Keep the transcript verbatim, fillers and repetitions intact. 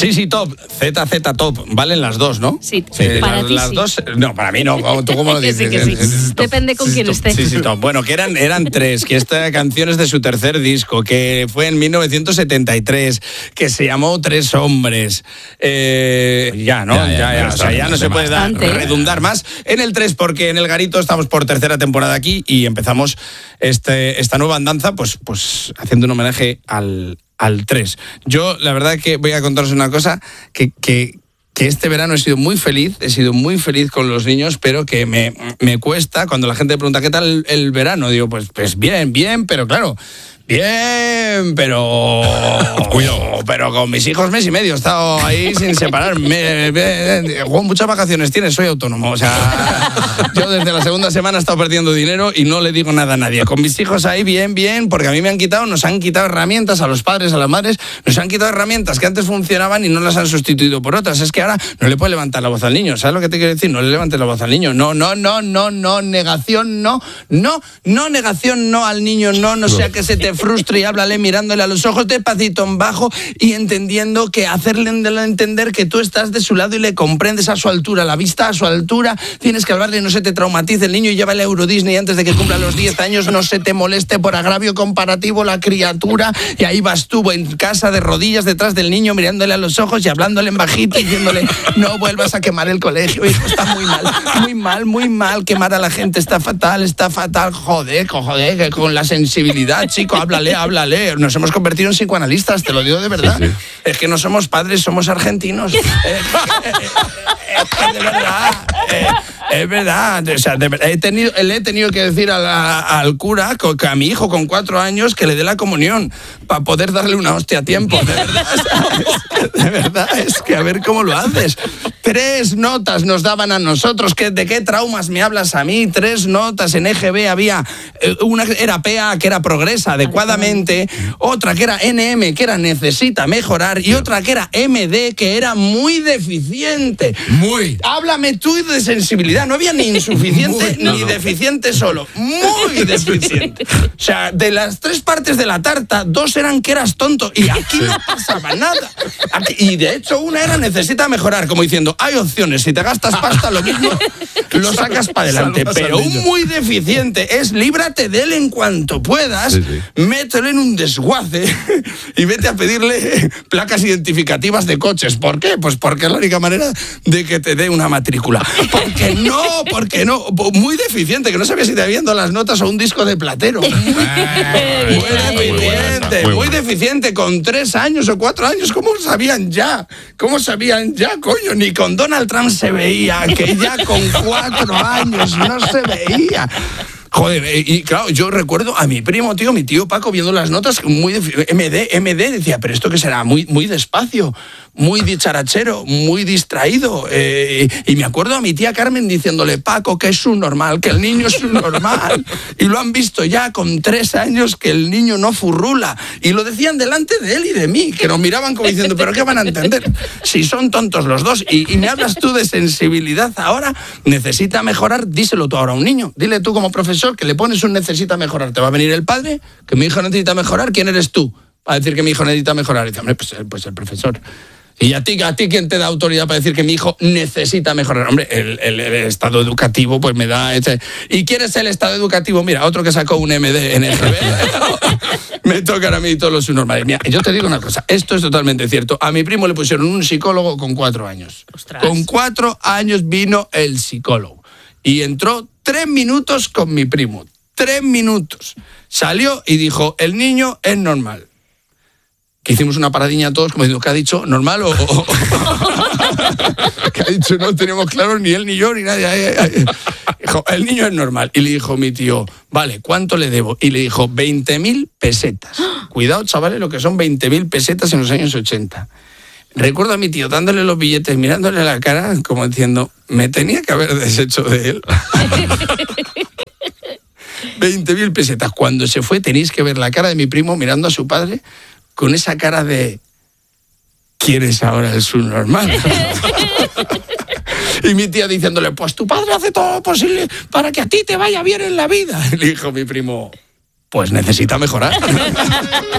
Sí, sí, top. Z Z top. Valen las dos, ¿no? Sí, eh, para las, ti las sí. dos. No, para mí no. ¿Tú cómo lo dices? Sí, que sí. Depende con sí, quién top. esté. Sí, sí, top. Bueno, que eran, eran tres, que esta canción es de su tercer disco, que fue en mil novecientos setenta y tres, que se llamó Tres Hombres. Eh, ya, ¿no? Ya, ya, ya, ya. ya, O sea, ya no se puede dar, bastante. redundar más en el tres, porque en el Garito estamos por tercera temporada aquí y empezamos este, esta nueva andanza, pues, pues haciendo un homenaje al, al tres. Yo, la verdad que voy a contaros una cosa, que... que que este verano he sido muy feliz, he sido muy feliz con los niños, pero que me, me cuesta, cuando la gente me pregunta, ¿qué tal el, el verano? Digo, pues, pues bien, bien, pero claro, bien, pero... Cuidado. Pero con mis hijos mes y medio, he estado ahí sin separarme. Juan, muchas vacaciones tienes, soy autónomo, o sea, yo desde la segunda semana he estado perdiendo dinero y no le digo nada a nadie. Con mis hijos ahí, bien, bien, porque a mí me han quitado, nos han quitado herramientas, a los padres, a las madres, nos han quitado herramientas que antes funcionaban y no las han sustituido por otras. Es que ahora no le puedes levantar la voz al niño, ¿sabes lo que te quiero decir? No le levantes la voz al niño, no, no, no, no, no, negación, no, no, no, negación, no al niño, no, no sea que se te frustre y háblale mirándole a los ojos despacito en bajo y entendiendo que hacerle entender que tú estás de su lado y le comprendes a su altura, la vista a su altura, tienes que hablarle, no se te traumatice el niño y llévale a Euro Disney antes de que cumpla los diez años, no se te moleste por agravio comparativo la criatura, y ahí vas tú en casa de rodillas detrás del niño mirándole a los ojos y hablándole en bajito y diciéndole, no vuelvas a quemar el colegio, hijo, está muy mal, muy mal, muy mal, quemar a la gente está fatal, está fatal, joder, joder, que con la sensibilidad, chico, háblale, háblale, nos hemos convertido en psicoanalistas, te lo digo de verdad, sí, sí. Es que no somos padres, somos argentinos, eh, eh, eh, eh, de verdad, eh, es verdad, o sea, de verdad, he tenido, le he tenido que decir a la, al cura que a mi hijo con cuatro años que le dé la comunión para poder darle una hostia a tiempo, de verdad, ¿sabes? De verdad, es que a ver cómo lo haces. Tres notas nos daban a nosotros, ¿qué, ¿de qué traumas me hablas a mí? Tres notas en E G B había, una era P A, que era progresa adecuadamente, otra que era N M, que era necesita mejorar, y otra que era M D, que era muy deficiente. Muy. Háblame tú de sensibilidad, no había ni insuficiente muy, no, ni no. deficiente solo, muy deficiente. O sea, de las tres partes de la tarta, dos eran que eras tonto, y aquí no pasaba nada. Aquí, y de hecho una era necesita mejorar, como diciendo, hay opciones, si te gastas pasta lo mismo, lo sacas para adelante. Salvas Pero al un niño. muy deficiente es líbrate de él en cuanto puedas, Sí, sí. mételo en un desguace y vete a pedirle placas identificativas de coches. ¿Por qué? Pues porque es la única manera de que te dé una matrícula. Porque no, porque no, muy deficiente, que no sabía si te habían dado las notas o un disco de Platero. Muy deficiente, muy, muy deficiente, con tres años o cuatro años, ¿cómo sabían ya? ¿Cómo sabían ya, coño? Ni con Donald Trump se veía, que ya con cuatro años no se veía. Joder, y claro, yo recuerdo a mi primo, tío, mi tío Paco, viendo las notas, muy de, M D, M D, decía, pero esto que será, muy, muy despacio, muy dicharachero, muy distraído. Eh, y me acuerdo a mi tía Carmen diciéndole, Paco, que es un normal, que el niño es un normal. Y lo han visto ya con tres años, que el niño no furrula. Y lo decían delante de él y de mí, que nos miraban como diciendo, pero ¿qué van a entender? Si son tontos los dos. Y, y me hablas tú de sensibilidad ahora, necesita mejorar, díselo tú ahora a un niño. Dile tú como profesor que le pones un necesita mejorar. ¿Te va a venir el padre? ¿Que mi hijo necesita mejorar? ¿Quién eres tú para decir que mi hijo necesita mejorar? Y dice, hombre, pues, pues el profesor. ¿Y a ti, a ti quién te da autoridad para decir que mi hijo necesita mejorar? Hombre, el, el, el estado educativo pues me da... Este... ¿Y quién es el estado educativo? Mira, otro que sacó un M D en el G B. Me tocan a mí todos los subnormales. Mira, yo te digo una cosa, esto es totalmente cierto. A mi primo le pusieron un psicólogo con cuatro años. Ostras. Con cuatro años vino el psicólogo. Y entró tres minutos con mi primo. Tres minutos. Salió y dijo, el niño es normal. Que hicimos una paradiña todos, como diciendo, ¿qué ha dicho? ¿Normal o...? o... ¿Qué ha dicho? No tenemos claro ni él ni yo ni nadie. Dijo, el niño es normal. Y le dijo mi tío, vale, ¿cuánto le debo? Y le dijo, veinte mil pesetas. Cuidado, chavales, lo que son veinte mil pesetas en los años ochenta. Recuerdo a mi tío dándole los billetes, mirándole la cara, como diciendo, me tenía que haber deshecho de él. veinte mil pesetas. Cuando se fue, tenéis que ver la cara de mi primo mirando a su padre con esa cara de, ¿quién es ahora el subnormal? Y mi tía diciéndole, pues tu padre hace todo lo posible para que a ti te vaya bien en la vida. Y le dijo mi primo, pues necesita mejorar.